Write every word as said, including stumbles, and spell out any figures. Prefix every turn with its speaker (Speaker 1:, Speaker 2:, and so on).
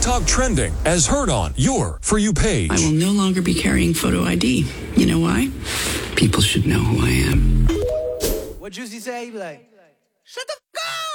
Speaker 1: TikTok trending as heard on your For You page.
Speaker 2: I will no longer be carrying photo I D. You know why? People should know who I am.
Speaker 3: What Juicy say? He be like, shut the fuck up!